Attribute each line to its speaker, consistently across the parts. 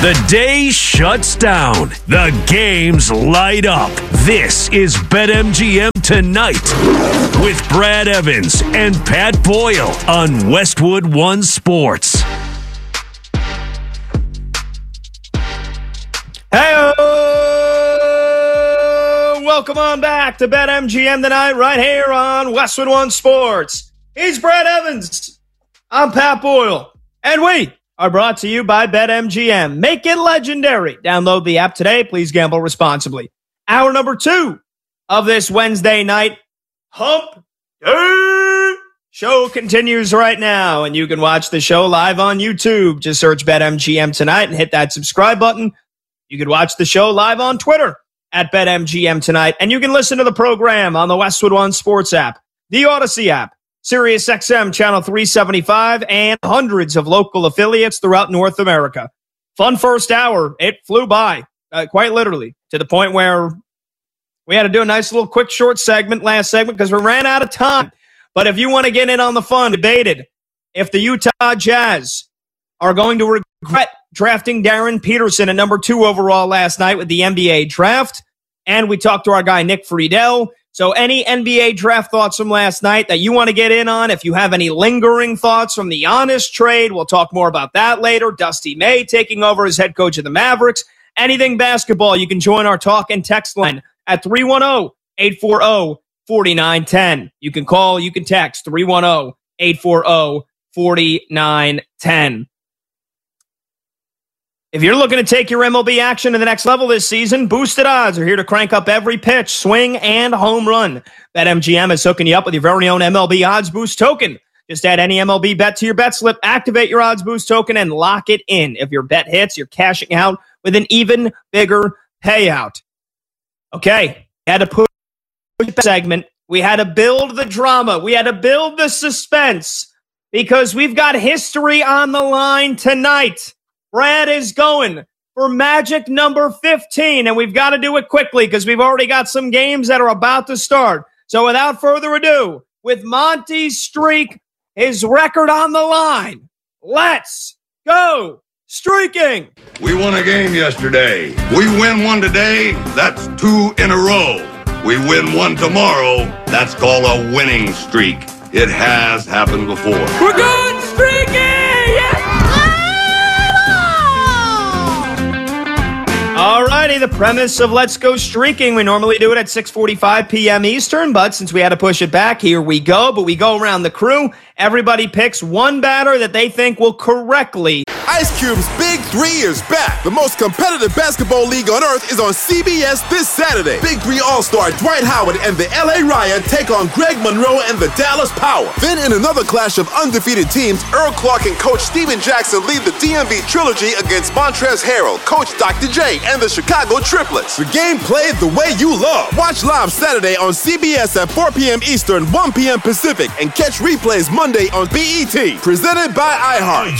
Speaker 1: The day shuts down. The games light up. This is BetMGM Tonight with Brad Evans and Pat Boyle on Westwood One Sports.
Speaker 2: Hey, welcome on back to BetMGM Tonight right here on Westwood One Sports. He's Brad Evans. I'm Pat Boyle. And we are brought to you by BetMGM. Make it legendary. Download the app today. Please gamble responsibly. Hour number 2 of this Wednesday night Hump Day show continues right now, and you can watch the show live on YouTube. Just search BetMGM Tonight and hit that subscribe button. You can watch the show live on Twitter at BetMGM Tonight, and you can listen to the program on the Westwood One Sports app, the Odyssey app, SiriusXM Channel 375, and hundreds of local affiliates throughout North America. Fun first hour. It flew by, quite literally, to the point where we had to do a nice little quick short segment, last segment, because we ran out of time. But if you want to get in on the fun, debated if the Utah Jazz are going to regret drafting Darren Peterson at number 2 overall last night with the NBA draft. And we talked to our guy, Nick Friedel. So any NBA draft thoughts from last night that you want to get in on, if you have any lingering thoughts from the Giannis trade, we'll talk more about that later. Dusty May taking over as head coach of the Mavericks. Anything basketball, you can join our talk and text line at 310-840-4910. You can call, you can text 310-840-4910. If you're looking to take your MLB action to the next level this season, Boosted Odds are here to crank up every pitch, swing, and home run. BetMGM is hooking you up with your very own MLB Odds Boost token. Just add any MLB bet to your bet slip, activate your Odds Boost token, and lock it in. If your bet hits, you're cashing out with an even bigger payout. Okay, had to push the segment. We had to build the drama. We had to build the suspense because we've got history on the line tonight. Brad is going for magic number 15, and we've got to do it quickly because we've already got some games that are about to start. So without further ado, with Monty's streak, his record on the line, let's go streaking.
Speaker 3: We won a game yesterday. We win one today, that's 2 in a row. We win one tomorrow, that's called a winning streak. It has happened before.
Speaker 2: We're good streaking! Yes! Alrighty, the premise of Let's Go Streaking. We normally do it at 6:45 p.m. Eastern, but since we had to push it back, here we go. But we go around the crew. Everybody picks one batter that they think will correctly.
Speaker 4: Ice Cube's Big 3 is back. The most competitive basketball league on earth is on CBS this Saturday. Big 3 All-Star Dwight Howard and the LA Riot take on Greg Monroe and the Dallas Power. Then in another clash of undefeated teams, Earl Clark and Coach Steven Jackson lead the DMV Trilogy against Montrezl Harrell, Coach Dr. J, and the Chicago Triplets. The game played the way you love. Watch live Saturday on CBS at 4 p.m. Eastern, 1 p.m. Pacific, and catch replays Monday on BET. Presented by iHeart.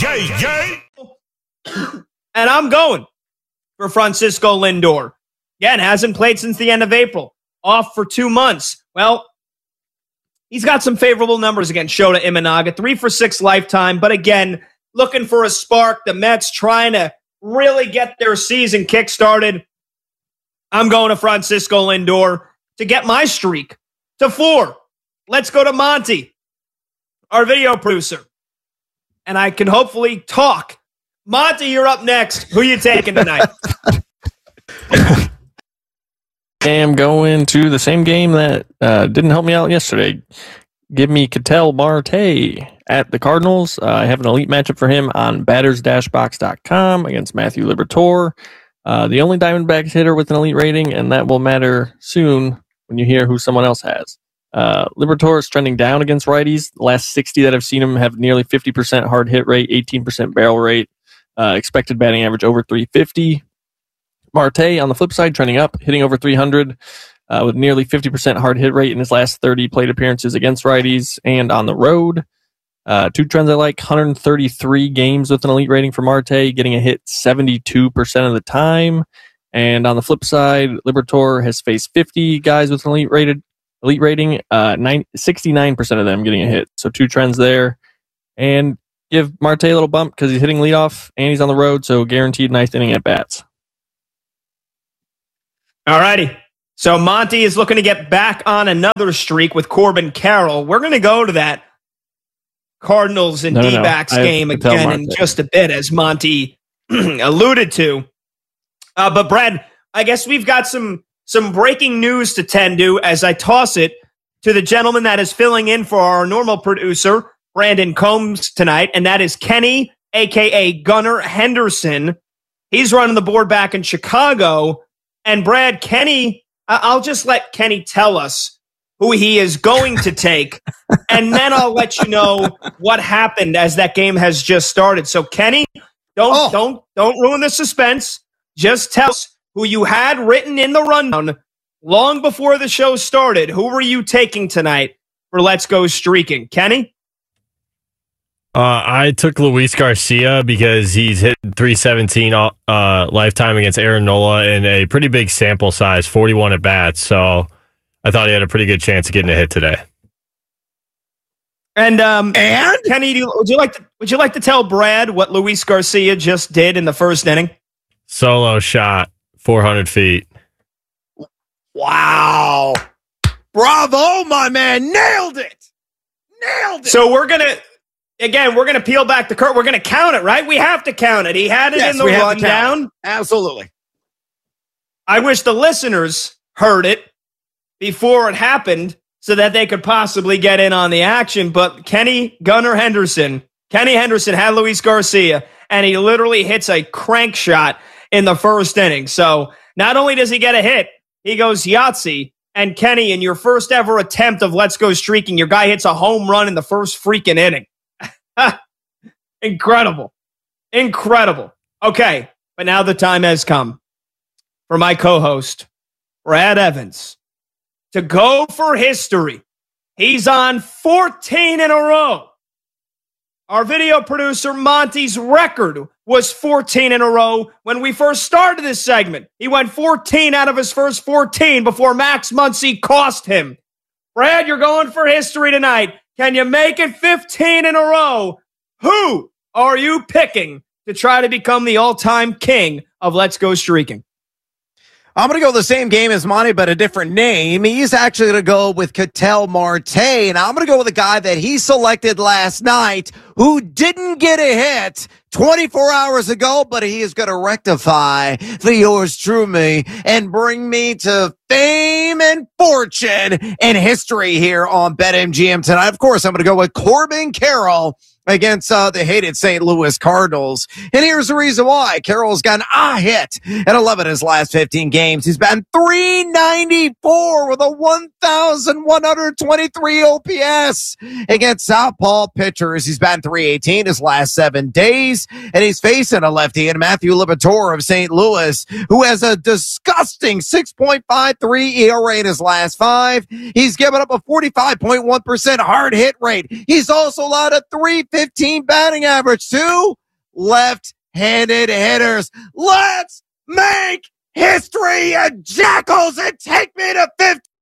Speaker 2: And I'm going for Francisco Lindor. Again, hasn't played since the end of April. Off for 2 months. Well, he's got some favorable numbers against Shota Imanaga. 3 for 6 lifetime. But again, looking for a spark. The Mets trying to really get their season kick-started. I'm going to Francisco Lindor to get my streak to 4. Let's go to Monty, our video producer. And I can hopefully talk. Monty, you're up next. Who you taking tonight?
Speaker 5: I am going to the same game that didn't help me out yesterday. Give me Ketel Marte at the Cardinals. I have an elite matchup for him on batters-box.com against Matthew Liberatore. The only Diamondbacks hitter with an elite rating, and that will matter soon when you hear who someone else has. Liberatore is trending down against righties. The last 60 that I've seen him have nearly 50% hard hit rate, 18% barrel rate, expected batting average over 350. Marte, on the flip side, trending up, hitting over 300 with nearly 50% hard hit rate in his last 30 plate appearances against righties and on the road. 2 trends I like: 133 games with an elite rating for Marte, getting a hit 72% of the time. And on the flip side, Liberatore has faced 50 guys with an elite rating, 69% of them getting a hit. So 2 trends there. And give Marte a little bump because he's hitting leadoff and he's on the road, so guaranteed ninth inning at bats.
Speaker 2: All righty. So Monty is looking to get back on another streak with Corbin Carroll. We're going to go to that Cardinals and D-backs game again in just a bit, as Monty alluded to. But Brad, I guess we've got some breaking news to tend to as I toss it to the gentleman that is filling in for our normal producer, Brandon Combs, tonight, and that is Kenny, a.k.a. Gunnar Henderson. He's running the board back in Chicago. And Brad, Kenny, I'll just let Kenny tell us who he is going to take, and then I'll let you know what happened as that game has just started. So, Kenny, don't ruin the suspense. Just tell us who you had written in the rundown long before the show started. Who were you taking tonight for Let's Go Streaking? Kenny?
Speaker 6: I took Luis Garcia because he's hit 317 lifetime against Aaron Nola in a pretty big sample size, 41 at bats. So I thought he had a pretty good chance of getting a hit today.
Speaker 2: And Kenny, would you like to tell Brad what Luis Garcia just did in the first inning?
Speaker 6: Solo shot, 400 feet.
Speaker 7: Wow. Bravo, my man. Nailed it.
Speaker 2: So we're going to peel back the curtain. We're going to count it, right? We have to count it. He had it in the rundown.
Speaker 7: Absolutely.
Speaker 2: I wish the listeners heard it before it happened so that they could possibly get in on the action. But Kenny Henderson had Luis Garcia, and he literally hits a crank shot in the first inning. So not only does he get a hit, he goes Yahtzee. And Kenny, in your first ever attempt of Let's Go Streaking, your guy hits a home run in the first freaking inning. Incredible. Okay, but now the time has come for my co-host, Brad Evans, to go for history. He's on 14 in a row. Our video producer, Monty's record was 14 in a row when we first started this segment. He went 14 out of his first 14 before Max Muncy cost him. Brad, you're going for history tonight. Can you make it 15 in a row? Who are you picking to try to become the all-time king of Let's Go Streaking?
Speaker 7: I'm going to go the same game as Monty, but a different name. He's actually going to go with Ketel Marte, and I'm going to go with a guy that he selected last night who didn't get a hit 24 hours ago, but he is going to rectify the yours truly and bring me to fame and fortune and history here on BetMGM tonight. Of course, I'm going to go with Corbin Carroll against the hated St. Louis Cardinals. And here's the reason why. Carroll's gotten a hit in 11 of his last 15 games. He's batting .394 with a 1,123 OPS against southpaw pitchers. He's batting .318 his last 7 days, and he's facing a lefty in Matthew Liberatore of St. Louis, who has a disgusting 6.53 ERA in his last 5. He's given up a 45.1% hard hit rate. He's also allowed a .315 batting average to left-handed hitters. Let's make history, you jackals, and take me to 15.